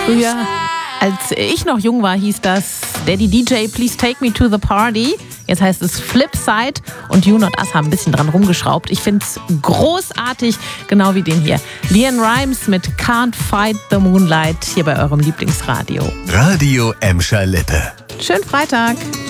Früher, als ich noch jung war, hieß das Daddy DJ, please take me to the party. Jetzt heißt es Flipside und Jun und Ass haben ein bisschen dran rumgeschraubt. Ich finde es großartig, genau wie den hier. LeAnn Rimes mit Can't Fight the Moonlight hier bei eurem Lieblingsradio. Radio Emscher Lippe. Schönen Freitag.